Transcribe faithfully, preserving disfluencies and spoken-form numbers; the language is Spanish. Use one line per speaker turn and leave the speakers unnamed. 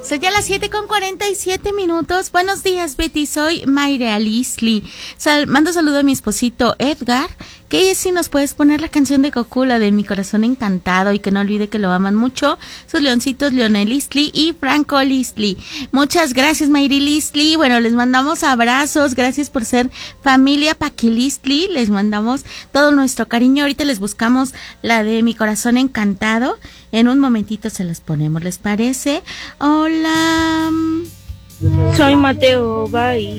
Son ya las siete con cuarenta y siete minutos. Buenos días, Betty. Soy Mayra Lisli. Sal, mando saludo a mi esposito Edgar. Que si nos puedes poner la canción de Goku, la de Mi Corazón Encantado, y que no olvide que lo aman mucho sus leoncitos Leonel Lisli y Franco Lisli. Muchas gracias, Mayri Lisli. Bueno, les mandamos abrazos. Gracias por ser familia Paqui Lisli. Les mandamos todo nuestro cariño. Ahorita les buscamos la de Mi Corazón Encantado. En un momentito se las ponemos, ¿les parece? Hola.
Soy Mateo Bay.